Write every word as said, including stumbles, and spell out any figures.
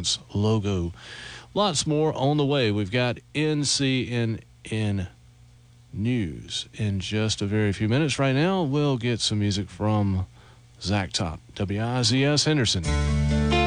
Influence logo. Lots more on the way. We've got N C N N News in just a very few minutes. Right now, we'll get some music from Zach Top, W I Z S Henderson.